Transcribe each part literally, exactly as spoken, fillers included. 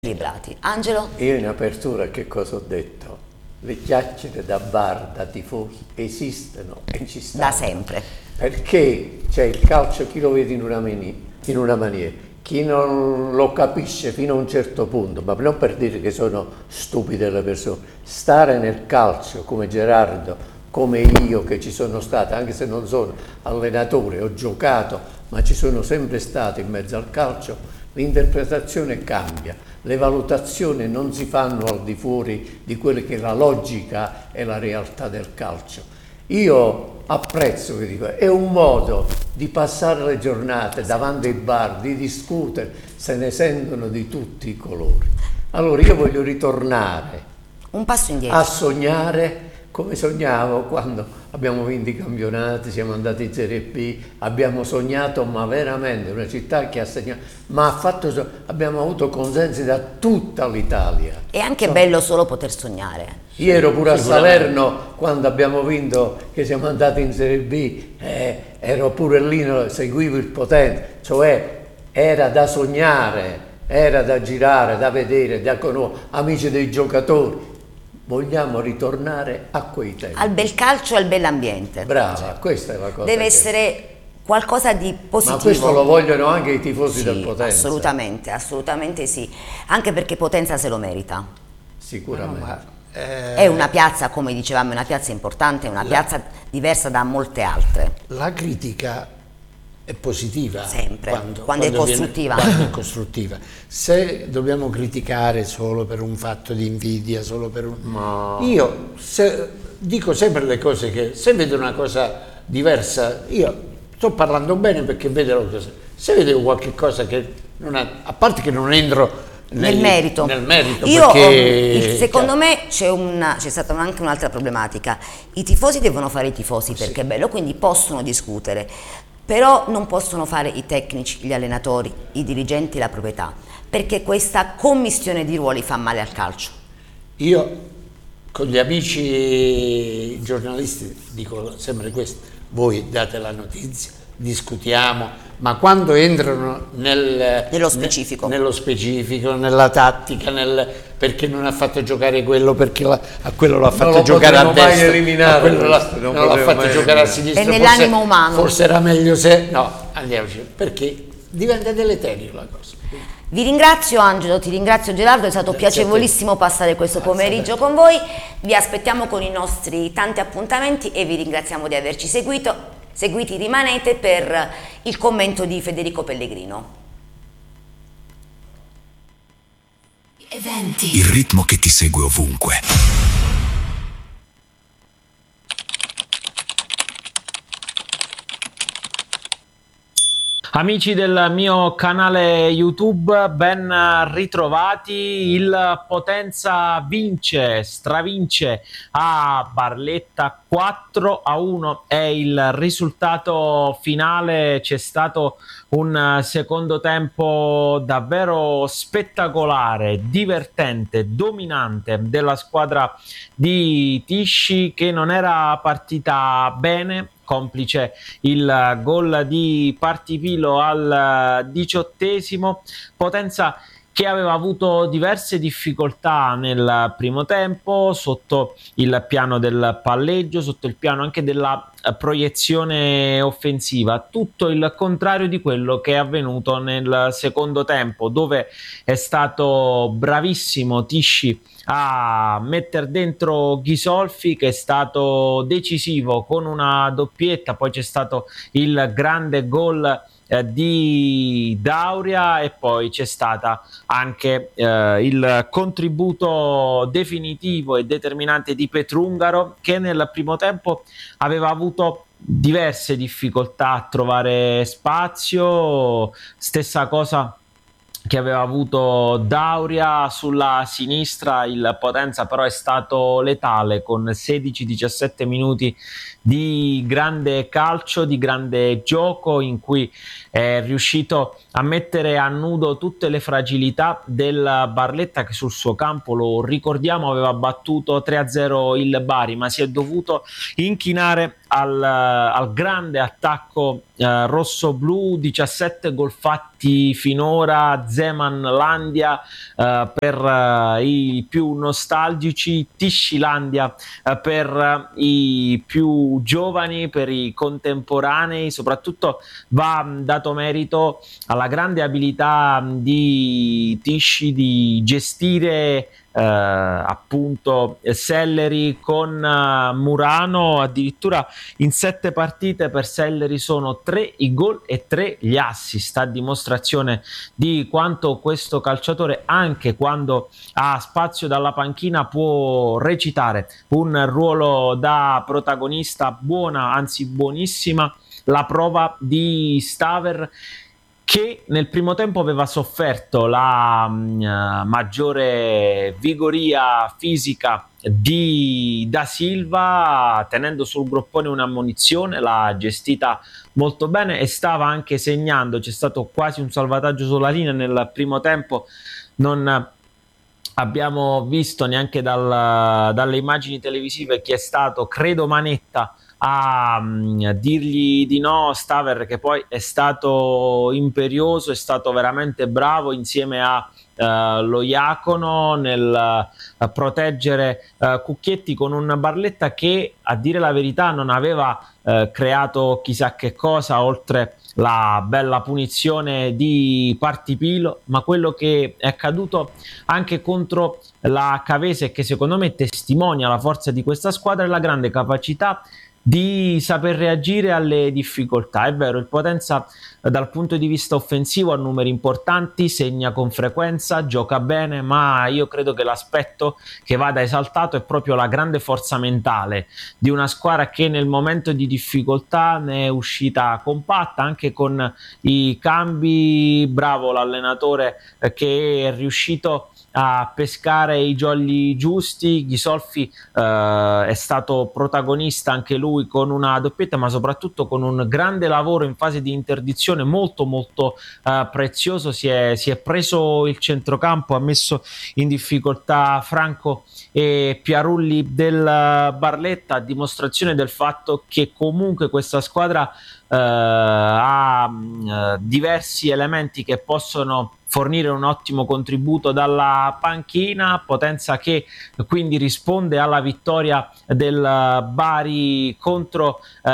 equilibrati. Angelo? Io in apertura che cosa ho detto? Le chiacchiere da bar, da tifosi esistono e ci stanno. Da sempre. Perché c'è il calcio, chi lo vede in una, mani- in una maniera, chi non lo capisce fino a un certo punto, ma non per dire che sono stupide le persone, stare nel calcio come Gerardo, come io che ci sono stato, anche se non sono allenatore, ho giocato, ma ci sono sempre stato in mezzo al calcio, l'interpretazione cambia. Le valutazioni non si fanno al di fuori di quelle che è la logica e la realtà del calcio. Io apprezzo, che dico, è un modo di passare le giornate davanti ai bar, di discutere, se ne sentono di tutti i colori. Allora io voglio ritornare Un passo indietro. a sognare come sognavo quando abbiamo vinto i campionati, siamo andati in Serie B, abbiamo sognato, ma veramente una città che ha segnato, ma ha fatto, abbiamo avuto consensi da tutta l'Italia. È anche so. bello solo poter sognare. Io ero pure a Salerno quando abbiamo vinto, che siamo andati in Serie B, eh, ero pure lì, seguivo il Potente, cioè era da sognare, era da girare, da vedere, da conoscere, amici dei giocatori. Vogliamo ritornare a quei tempi. Al bel calcio e al bell'ambiente. Brava, cioè, questa è la cosa. Deve che... essere qualcosa di positivo. Ma questo lo vogliono anche i tifosi sì, del Potenza. Assolutamente, assolutamente sì. Anche perché Potenza se lo merita. Sicuramente. No, ma, eh... È una piazza, come dicevamo, è una piazza importante, è una la... piazza diversa da molte altre. La critica è positiva sempre quando, quando, quando è costruttiva. Viene, quando è costruttiva. Se dobbiamo criticare solo per un fatto di invidia, solo per un... Ma... io se, dico sempre le cose che se vedo una cosa diversa, io sto parlando bene perché vedo la cosa. Se vedo qualche cosa che non ha, a parte che non entro nel, nel merito, nel merito io perché, ho, secondo me c'è c'è stata anche un'altra problematica. I tifosi devono fare i tifosi perché sì. è bello, quindi possono discutere. Però non possono fare i tecnici, gli allenatori, i dirigenti, la proprietà, perché questa commistione di ruoli fa male al calcio. Io con gli amici giornalisti dico sempre questo, voi date la notizia, discutiamo, ma quando entrano nel, nello specifico, ne, nello specifico, nella tattica, nel, perché non ha fatto giocare quello, perché la, a quello l'ha fatto non giocare a destra, mai eliminato, a quello la, non, non l'ha fatto giocare eliminato. a sinistra, è nell'animo forse, umano. Forse era meglio se... No, andiamoci, perché diventa deleterio la cosa. Vi ringrazio Angelo, ti ringrazio Gerardo, è stato Grazie piacevolissimo passare questo Grazie pomeriggio con voi, vi aspettiamo con i nostri tanti appuntamenti e vi ringraziamo di averci seguito. Seguiti, rimanete per il commento di Federico Pellegrino. Eventi. Il ritmo che ti segue ovunque. Amici del mio canale YouTube, ben ritrovati. Il Potenza vince, stravince a Barletta, quattro a uno è il risultato finale. C'è stato un secondo tempo davvero spettacolare, divertente, dominante della squadra di Tisci, che non era partita bene, complice il gol di Partipilo al diciottesimo. Potenza che aveva avuto diverse difficoltà nel primo tempo sotto il piano del palleggio, sotto il piano anche della proiezione offensiva, tutto il contrario di quello che è avvenuto nel secondo tempo, dove è stato bravissimo Tisci a mettere dentro Ghisolfi, che è stato decisivo con una doppietta. Poi c'è stato il grande gol eh, di Dauria e poi c'è stata anche eh, il contributo definitivo e determinante di Petrungaro, che nel primo tempo aveva avuto diverse difficoltà a trovare spazio, stessa cosa che aveva avuto Dauria sulla sinistra. Il Potenza però è stato letale con sedici diciassette minuti di grande calcio, di grande gioco, in cui è riuscito a mettere a nudo tutte le fragilità del Barletta, che sul suo campo, lo ricordiamo, aveva battuto tre a zero il Bari, ma si è dovuto inchinare al, al grande attacco eh, rosso-blu, diciassette gol fatti finora, Zemanlandia eh, per eh, i più nostalgici, Tiscilandia eh, per eh, i più giovani, per i contemporanei. Soprattutto va dato merito alla grande abilità di Tisci di gestire eh, appunto Selleri con uh, Murano. Addirittura in sette partite per Selleri sono tre i gol e tre gli assist, a dimostrazione di quanto questo calciatore, anche quando ha spazio dalla panchina, può recitare un ruolo da protagonista. Buona, anzi buonissima la prova di Staver, che nel primo tempo aveva sofferto la uh, maggiore vigoria fisica di Da Silva, tenendo sul groppone un'ammonizione, l'ha gestita molto bene e stava anche segnando. C'è stato quasi un salvataggio sulla linea nel primo tempo, non abbiamo visto neanche dal, dalle immagini televisive chi è stato, credo Manetta, a um, dirgli di no. Staver, che poi è stato imperioso, è stato veramente bravo insieme a uh, lo Iacono nel uh, proteggere uh, Cucchietti, con un Barletta che, a dire la verità, non aveva uh, creato chissà che cosa, oltre la bella punizione di Partipilo. Ma quello che è accaduto anche contro la Cavese, che secondo me testimonia la forza di questa squadra, è la grande capacità di saper reagire alle difficoltà. È vero, il Potenza dal punto di vista offensivo ha numeri importanti, segna con frequenza, gioca bene, ma io credo che l'aspetto che vada esaltato è proprio la grande forza mentale di una squadra che nel momento di difficoltà ne è uscita compatta, anche con i cambi. Bravo l'allenatore che è riuscito a pescare i jolly giusti. Ghisolfi eh, è stato protagonista anche lui con una doppietta, ma soprattutto con un grande lavoro in fase di interdizione molto molto eh, prezioso. Si è, si è preso il centrocampo, ha messo in difficoltà Franco e Piarulli del Barletta, a dimostrazione del fatto che comunque questa squadra eh, ha eh, diversi elementi che possono fornire un ottimo contributo dalla panchina. Potenza che quindi risponde alla vittoria del Bari contro eh,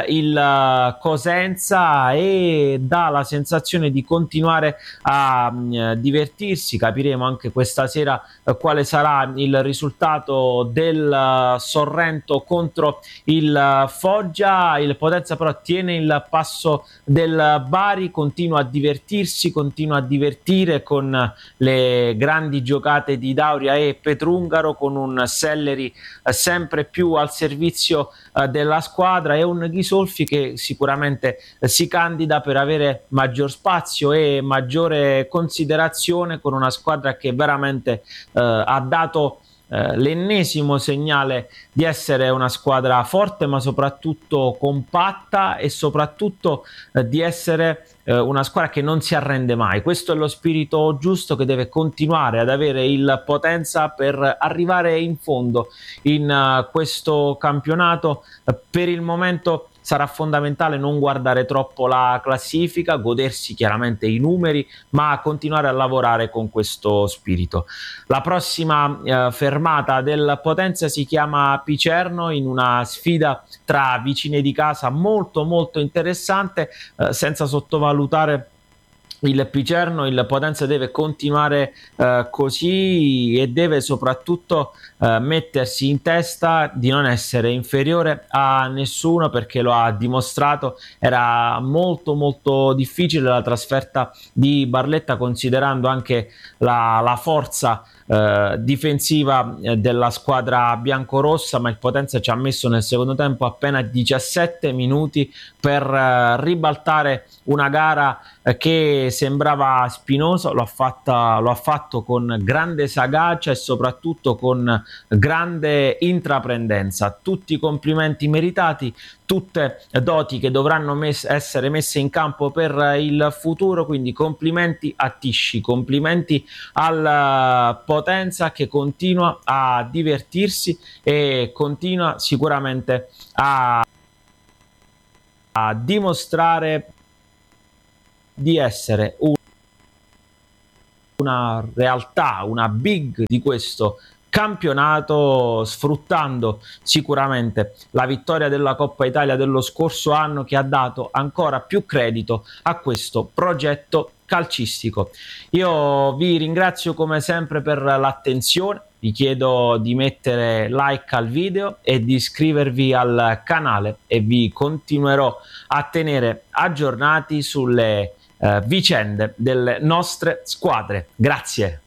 il Cosenza e dà la sensazione di continuare a mh, divertirsi. Capiremo anche questa sera eh, quale sarà il risultato del uh, Sorrento contro il uh, Foggia. Il Potenza però tiene il passo del Bari, continua a divertirsi, continua a divertire con le grandi giocate di Dauria e Petrungaro, con un Selleri eh, sempre più al servizio eh, della squadra, e un Ghisolfi che sicuramente eh, si candida per avere maggior spazio e maggiore considerazione, con una squadra che veramente eh, ha dato Uh, l'ennesimo segnale di essere una squadra forte, ma soprattutto compatta, e soprattutto uh, di essere uh, una squadra che non si arrende mai. Questo è lo spirito giusto che deve continuare ad avere il Potenza per arrivare in fondo in uh, questo campionato. Uh, per il momento sarà fondamentale non guardare troppo la classifica, godersi chiaramente i numeri, ma continuare a lavorare con questo spirito. La prossima eh, fermata del Potenza si chiama Picerno, in una sfida tra vicine di casa molto molto interessante, eh, senza sottovalutare il Picerno. Il Potenza deve continuare eh, così, e deve soprattutto eh, mettersi in testa di non essere inferiore a nessuno, perché lo ha dimostrato. Era molto molto difficile la trasferta di Barletta, considerando anche la, la forza eh, difensiva eh, della squadra biancorossa, ma il Potenza ci ha messo nel secondo tempo appena diciassette minuti per eh, ribaltare una gara eh, che sembrava spinosa. Lo ha, fatta, lo ha fatto con grande sagacia e soprattutto con grande intraprendenza. Tutti i complimenti meritati, tutte doti che dovranno mes- essere messe in campo per il futuro. Quindi complimenti a Tisci, complimenti al Potenza, che continua a divertirsi e continua sicuramente a a dimostrare di essere un, una realtà, una big di questo campionato, sfruttando sicuramente la vittoria della Coppa Italia dello scorso anno, che ha dato ancora più credito a questo progetto calcistico. Io vi ringrazio come sempre per l'attenzione, vi chiedo di mettere like al video e di iscrivervi al canale, e vi continuerò a tenere aggiornati sulle eh, vicende delle nostre squadre. Grazie.